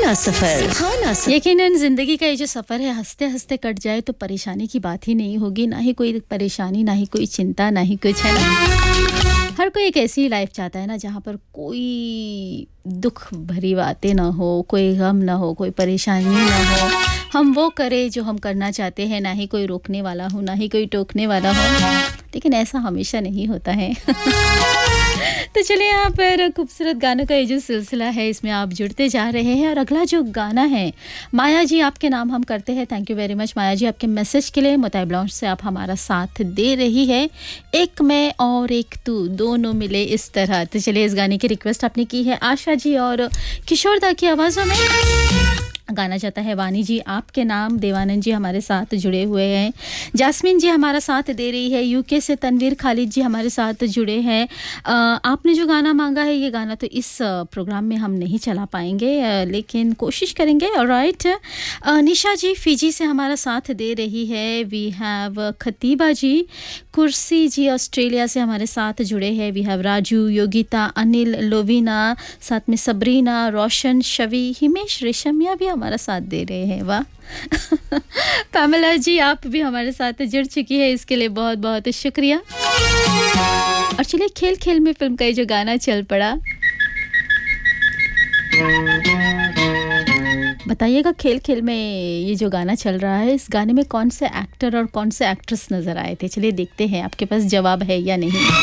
सुहाना सफर। यकीनन ज़िंदगी का ये जो सफ़र है हंसते हंसते कट जाए तो परेशानी की बात ही नहीं होगी, ना ही कोई परेशानी, ना ही कोई चिंता, ना ही कुछ, है ना। हर कोई एक ऐसी लाइफ चाहता है ना जहाँ पर कोई दुख भरी बातें ना हो, कोई गम ना हो, कोई परेशानी ना हो। हम वो करें जो हम करना चाहते हैं, ना ही कोई रोकने वाला हो, ना ही कोई टोकने वाला हो। लेकिन ऐसा हमेशा नहीं होता है। तो चलिए यहाँ पर खूबसूरत गानों का ये जो सिलसिला है इसमें आप जुड़ते जा रहे हैं। और अगला जो गाना है, माया जी आपके नाम हम करते हैं। थैंक यू वेरी मच माया जी आपके मैसेज के लिए। मोताई ब्लाउज से आप हमारा साथ दे रही है। एक मैं और एक तू दोनों मिले इस तरह। तो चलिए इस गाने की रिक्वेस्ट आपने की है आशा जी और किशोर दा की आवाज़ों में। गाना चाहता है वानी जी आपके नाम। देवानंद जी हमारे साथ जुड़े हुए हैं। जास्मीन जी हमारा साथ दे रही है। यूके से तनवीर खालिद जी हमारे साथ जुड़े हैं। आपने जो गाना मांगा है ये गाना तो इस प्रोग्राम में हम नहीं चला पाएंगे, लेकिन कोशिश करेंगे। ऑलराइट, निशा जी फिजी से हमारा साथ दे रही है। वी हैव खतीबा जी, कुर्सी जी ऑस्ट्रेलिया से हमारे साथ जुड़े हैं। वी हैव राजू, योगिता, अनिल, लोवीना, साथ में सबरीना, रोशन, शवि, हिमेश, रेशमिया भी हमारा साथ दे रहे हैं। वाह। पैमेला जी आप भी हमारे साथ जुड़ चुकी है, इसके लिए बहुत बहुत शुक्रिया। और चलिए खेल खेल में फिल्म का ये जो गाना चल पड़ा, बताइएगा खेल खेल में ये जो गाना चल रहा है इस गाने में कौन से एक्टर और कौन से एक्ट्रेस नजर आए थे। चलिए देखते हैं आपके पास जवाब है या नहीं।